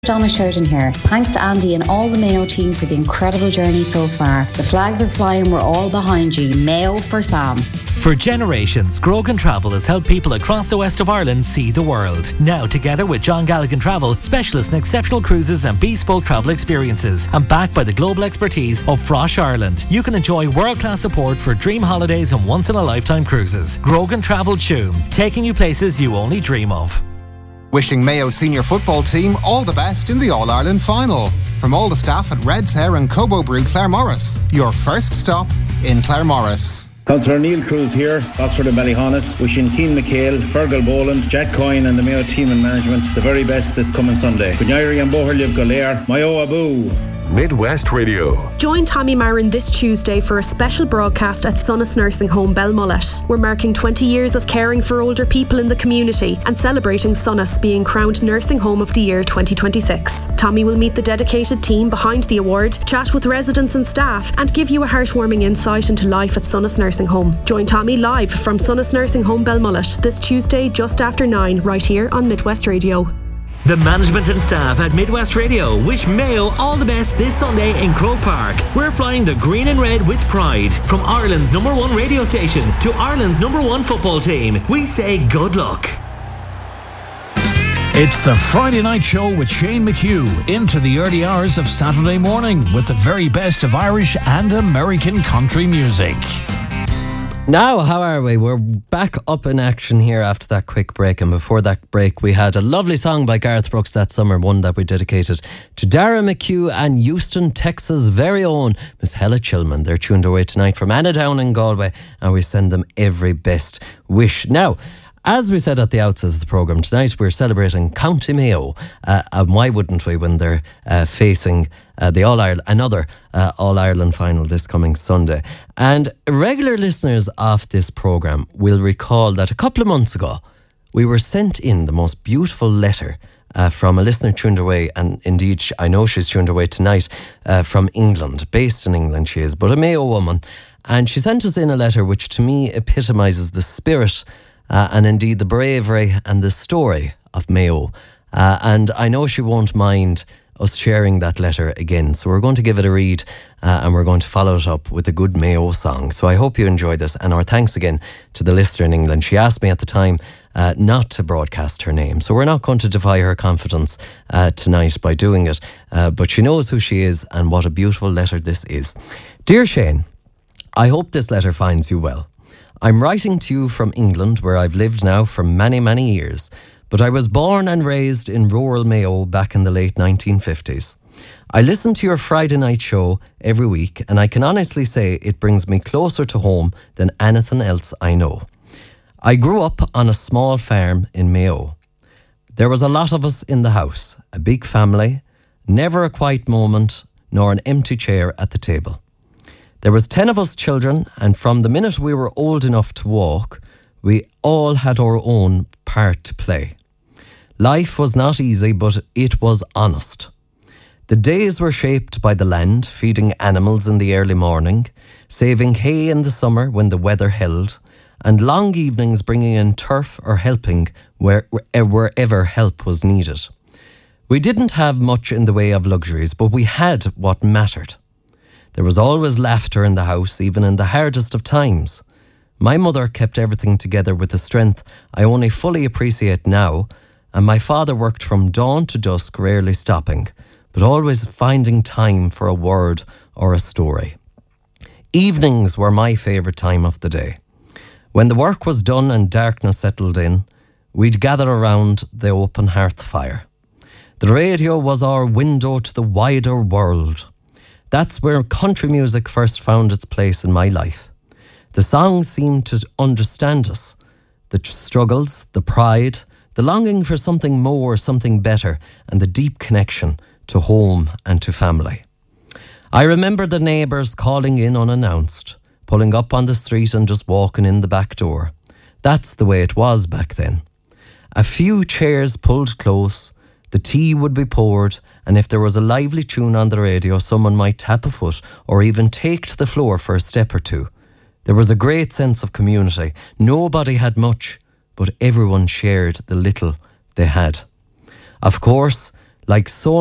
Donna Sheridan here. Thanks to Andy and all the Mayo team for the incredible journey so far. The flags are flying, we're all behind you. Mayo for Sam. For generations, Grogan Travel has helped people across the west of Ireland see the world. Now, together with John Galligan Travel, specialists in exceptional cruises and bespoke travel experiences, and backed by the global expertise of Frosh Ireland, you can enjoy world-class support for dream holidays and once-in-a-lifetime cruises. Grogan Travel Tuam, taking you places you only dream of. Wishing Mayo senior football team all the best in the All-Ireland final. From all the staff at Red's Hair and Cobo Brew Claremorris, your first stop in Claremorris. Councillor Neil Cruz here, Oxford and Ballyhonus, wishing Keane McHale, Fergal Boland, Jack Coyne and the Mayo team and management the very best this coming Sunday. Gunyari and Boherliv Golair, Mayo Abu. Midwest Radio. Join Tommy Marin this Tuesday for a special broadcast at Sonas Nursing Home Belmullet. We're marking 20 years of caring for older people in the community and celebrating Sonas being crowned Nursing Home of the Year 2026. Tommy will meet the dedicated team behind the award, chat with residents and staff, and give you a heartwarming insight into life at Sonas Nursing Home. Join Tommy live from Sonas Nursing Home Belmullet this Tuesday just after 9 right here on Midwest Radio. The management and staff at Midwest Radio wish Mayo all the best this Sunday in Croke Park. We're flying the green and red with pride. From Ireland's #1 radio station to Ireland's #1 football team, we say good luck. It's the Friday Night Show with Shane McHugh into the early hours of Saturday morning with the very best of Irish and American country music. Now, how are we? We're back up in action here after that quick break, and before that break we had a lovely song by Garth Brooks that summer, one that we dedicated to Dara McHugh and Houston, Texas' very own Miss Hella Chillman. They're tuned away tonight from Anna Down in Galway, and we send them every best wish. Now, as we said at the outset of the programme, tonight we're celebrating County Mayo, and why wouldn't we when they're facing the another All-Ireland final this coming Sunday. And regular listeners of this programme will recall that a couple of months ago we were sent in the most beautiful letter from a listener tuned away, and indeed I know she's tuned away tonight, from England, based in England she is, but a Mayo woman, and she sent us in a letter which to me epitomises the spirit and indeed the bravery and the story of Mayo. And I know she won't mind us sharing that letter again. So we're going to give it a read and we're going to follow it up with a good Mayo song. So I hope you enjoy this, and our thanks again to the listener in England. She asked me at the time not to broadcast her name, so we're not going to defy her confidence tonight by doing it, but she knows who she is and what a beautiful letter this is. Dear Shane, I hope this letter finds you well. I'm writing to you from England, where I've lived now for many, many years, but I was born and raised in rural Mayo back in the late 1950s. I listen to your Friday night show every week, and I can honestly say it brings me closer to home than anything else I know. I grew up on a small farm in Mayo. There was a lot of us in the house, a big family, never a quiet moment, nor an empty chair at the table. There was 10 of us children, and from the minute we were old enough to walk, we all had our own part to play. Life was not easy, but it was honest. The days were shaped by the land, feeding animals in the early morning, saving hay in the summer when the weather held, and long evenings bringing in turf or helping wherever help was needed. We didn't have much in the way of luxuries, but we had what mattered. There was always laughter in the house, even in the hardest of times. My mother kept everything together with a strength I only fully appreciate now, and my father worked from dawn to dusk, rarely stopping, but always finding time for a word or a story. Evenings were my favourite time of the day. When the work was done and darkness settled in, we'd gather around the open hearth fire. The radio was our window to the wider world. That's where country music first found its place in my life. The songs seemed to understand us, the struggles, the pride, the longing for something more, something better, and the deep connection to home and to family. I remember the neighbours calling in unannounced, pulling up on the street and just walking in the back door. That's the way it was back then. A few chairs pulled close, the tea would be poured, and if there was a lively tune on the radio, someone might tap a foot or even take to the floor for a step or two. There was a great sense of community. Nobody had much, but everyone shared the little they had. Of course, like so